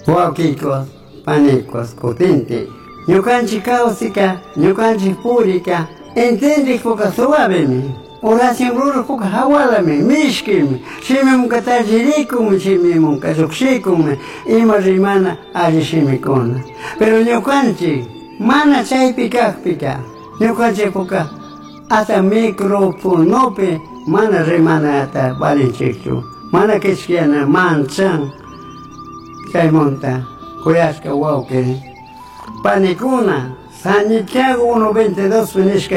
wawkikos, panikos, kutinti. Ñukanchik kawsika, ñukanchik purika, entendik puka suavemi. Oración ruru puka hawalami, mishkimi, shimimunka tajirikumi, shimimunka lluqshikumi, ima rimana alli shimikuna. Pero ñukanchik, mana chaypi kaqpika, ñukanchik puka hasta microfonopi mana rimanata valinchikchu, mana kichkiyana manchan, chaymunta, kuyashka wawki. Panikuna, San Santiago 1:22 nishka